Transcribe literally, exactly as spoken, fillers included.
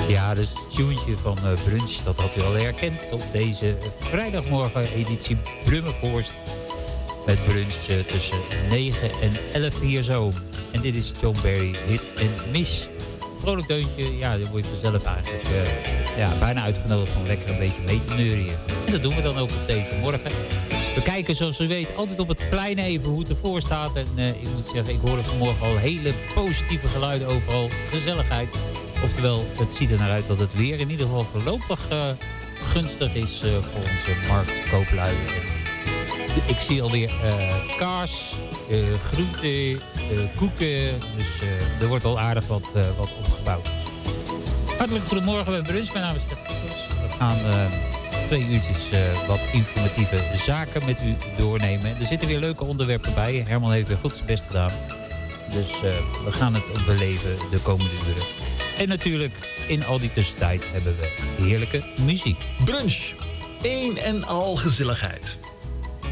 Ja, dus het tuentje van uh, Brunch, dat had u al herkend op deze vrijdagmorgen editie Brummenvorst. Met Brunch uh, tussen negen en elf hier zo. En dit is John Barry, Hit and Miss. Vrolijk deuntje, ja, dan word je vanzelf eigenlijk uh, ja, bijna uitgenodigd om lekker een beetje mee te neurien. En dat doen we dan ook op deze morgen. We kijken, zoals u weet, altijd op het plein even hoe het ervoor staat. En uh, ik moet zeggen, ik hoorde vanmorgen al hele positieve geluiden overal. Gezelligheid. Oftewel, het ziet er naar uit dat het weer in ieder geval voorlopig uh, gunstig is uh, voor onze marktkooplui. Ik zie alweer uh, kaas, uh, groenten, uh, koeken. Dus uh, er wordt al aardig wat, uh, wat opgebouwd. Hartelijk goedemorgen bij Brunch. Mijn naam is Stef Koers. We gaan uh, twee uurtjes uh, wat informatieve zaken met u doornemen. Er zitten weer leuke onderwerpen bij. Herman heeft weer goed zijn best gedaan. Dus uh, we gaan het beleven de komende uren. En natuurlijk, in al die tussentijd hebben we heerlijke muziek. Brunch. Een en al gezelligheid.